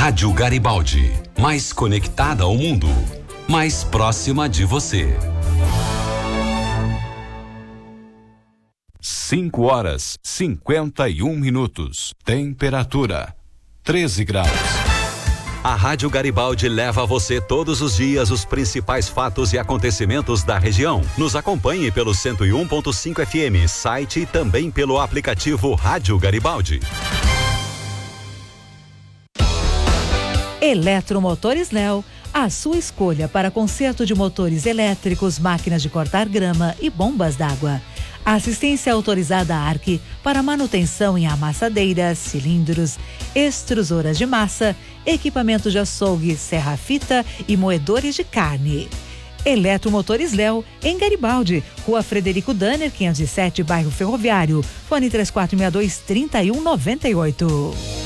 Rádio Garibaldi, mais conectada ao mundo, mais próxima de você. 5:51. Temperatura 13 graus. A Rádio Garibaldi leva a você todos os dias os principais fatos e acontecimentos da região. Nos acompanhe pelo 101.5 FM, site e também pelo aplicativo Rádio Garibaldi. Eletromotores Léo, a sua escolha para conserto de motores elétricos, máquinas de cortar grama e bombas d'água. Assistência autorizada ARC para manutenção em amassadeiras, cilindros, extrusoras de massa, equipamentos de açougue, serra-fita e moedores de carne. Eletromotores Léo, em Garibaldi, Rua Frederico Danner, 507, bairro Ferroviário. Fone 3462-3198.